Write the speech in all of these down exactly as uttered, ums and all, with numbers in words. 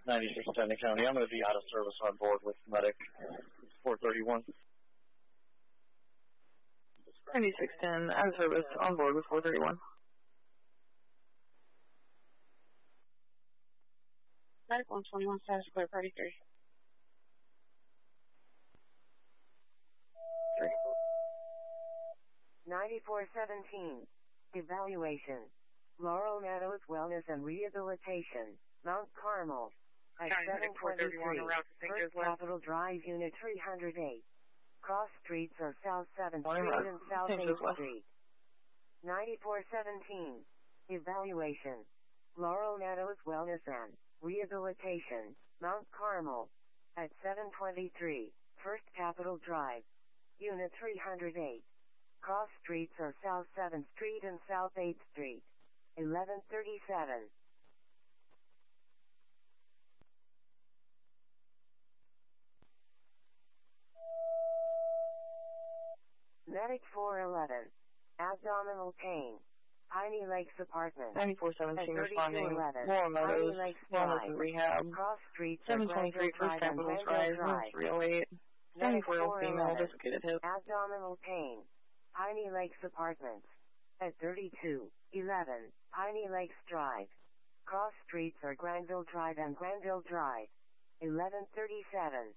ninety-six ten County. I'm going to be out of service on board with medic four thirty-one. ninety-six ten, out of service on board with four thirty-one. Medic one twenty-one, status clear, party three. Three. ninety-four seventeen, evaluation. Laurel Meadows Wellness and Rehabilitation, Mount Carmel. At seven twenty-three, First Capitol Drive, Unit three hundred eight. Cross streets are South seventh Street and South eighth Street. ninety-four seventeen, evaluation. Laurel Meadows Wellness and Rehabilitation, Mount Carmel. At seven twenty-three, First Capitol Drive, Unit three hundred eight. Cross streets are South seventh Street and South eighth Street. eleven thirty-seven. Medic four eleven. Abdominal pain. Piney Lakes Apartment. ninety-four seventeen responding. eleven. Laurel Meadows, Lakes Wellness and Rehab. Cross streets seven twenty-three First Capitol Drive, three oh eight. seventy-four-year-old female, dislocated hip. Abdominal pain. Piney Lakes Apartments. At thirty-two eleven, Piney Lakes Drive. Cross streets are Granville Drive and Granville Drive. eleven thirty-seven.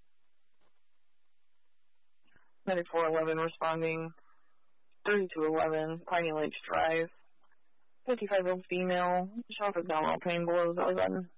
Medic four eleven responding. thirty-two eleven, Piney Lakes Drive. fifty-five-year-old female, sharp abdominal pain below the belly button.